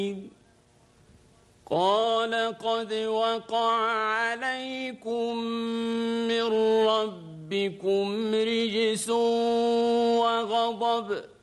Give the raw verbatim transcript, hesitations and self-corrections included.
قال قد وقع عليكم من ربكم رجس وغضب